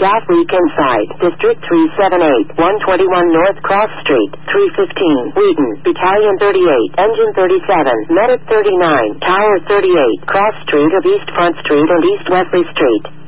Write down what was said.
gas leak inside. District 378, 121 North Cross Street, 315, Wheaton, Battalion 38, Engine 37, Medic 39, Tower 38, Cross Street of East Front Street and East Wesley Street.